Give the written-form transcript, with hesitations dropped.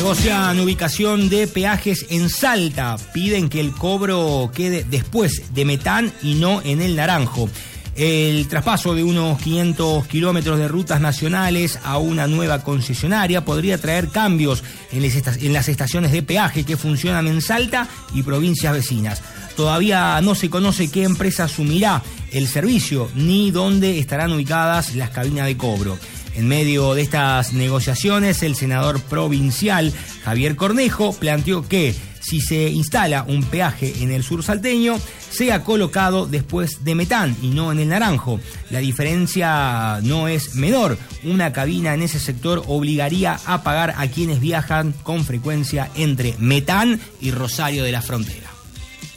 Negocian ubicación de peajes en Salta. Piden que el cobro quede después de Metán y no en el Naranjo. El traspaso de unos 500 kilómetros de rutas nacionales a una nueva concesionaria podría traer cambios en las estaciones de peaje que funcionan en Salta y provincias vecinas. Todavía no se conoce qué empresa asumirá el servicio ni dónde estarán ubicadas las cabinas de cobro. En medio de estas negociaciones, el senador provincial Javier Cornejo planteó que si se instala un peaje en el sur salteño, sea colocado después de Metán y no en el Naranjo. La diferencia no es menor. Una cabina en ese sector obligaría a pagar a quienes viajan con frecuencia entre Metán y Rosario de la Frontera.